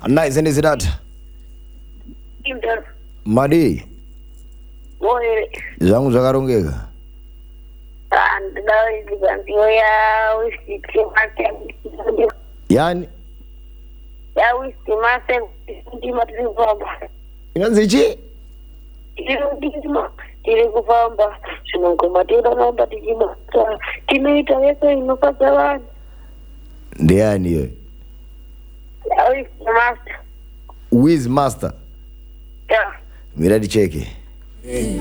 Nice, and is that? Madi. Moyo. Zangu zakarongeka. Ndawa ziganziwa ya whisky mate. Yani? Ya whisky mate ndima tulivamba. Inanzichi? Tiri kufamba. Sinongomatira namba tijima. Kimeita yeko inopata wani. Ndiani yo? Ya whisky master. Wiz master. Yeah. Miradi cheke.